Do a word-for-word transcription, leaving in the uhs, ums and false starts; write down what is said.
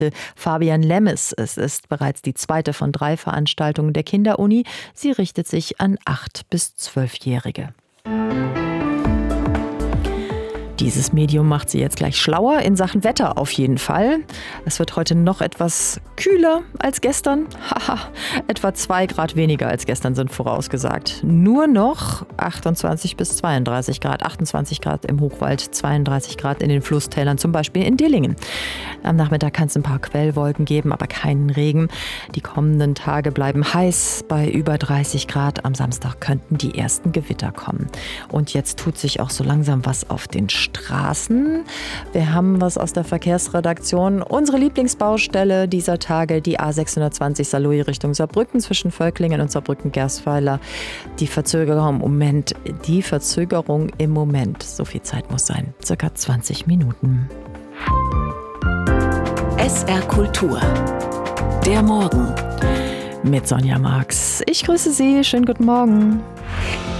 Fabian Lemmes. Es ist bereits die zweite von drei Veranstaltungen der Kinderuni. Sie richtet sich an acht- bis zwölfjährige. Dieses Medium macht Sie jetzt gleich schlauer in Sachen Wetter auf jeden Fall. Es wird heute noch etwas kühler als gestern. Haha, etwa zwei Grad weniger als gestern sind vorausgesagt. Nur noch achtundzwanzig bis zweiunddreißig Grad. achtundzwanzig Grad im Hochwald, zweiunddreißig Grad in den Flusstälern, zum Beispiel in Dillingen. Am Nachmittag kann es ein paar Quellwolken geben, aber keinen Regen. Die kommenden Tage bleiben heiß bei über dreißig Grad. Am Samstag könnten die ersten Gewitter kommen. Und jetzt tut sich auch so langsam was auf den Straßen. Wir haben was aus der Verkehrsredaktion. Unsere Lieblingsbaustelle dieser Tage, die A sechshundertzwanzig Saarlouis Richtung Saarbrücken zwischen Völklingen und Saarbrücken-Gersweiler. Die Verzögerung im Moment, die Verzögerung im Moment, so viel Zeit muss sein, circa zwanzig Minuten. S R Kultur. Der Morgen. Mit Sonja Marx. Ich grüße Sie. Schönen guten Morgen.